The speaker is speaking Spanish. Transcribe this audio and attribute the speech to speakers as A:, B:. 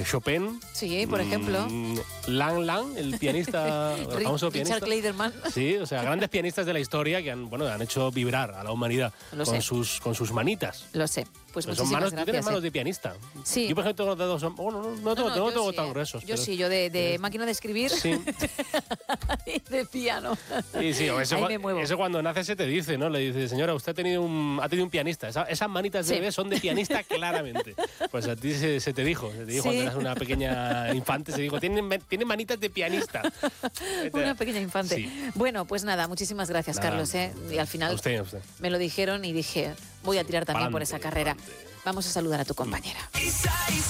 A: Chopin.
B: Sí, por ejemplo.
A: Lang Lang, el pianista, el famoso pianista.
B: Richard Clayderman.
A: Sí, o sea, grandes pianistas de la historia que han hecho vibrar a la humanidad con sus manitas.
B: Lo sé. Pues
A: son
B: muchísimas
A: manos,
B: gracias.
A: Tú tienes manos de pianista.
B: Sí.
A: Yo, por ejemplo, tengo los dedos... no tengo tan gruesos.
B: Yo sí, yo de máquina de escribir
A: sí.
B: y de piano.
A: Sí, eso cuando naces se te dice, ¿no? Le dice, señora, usted ha tenido un pianista. Esas manitas de bebé son de pianista claramente. Pues a ti se te dijo cuando eras una pequeña infante, se dijo, tiene manitas de pianista.
B: Una pequeña infante.
A: Sí.
B: Bueno, pues nada, muchísimas gracias, Carlos. Y al final
A: usted.
B: Me lo dijeron y dije, voy a tirar también por esa carrera. Vamos a saludar a tu compañera.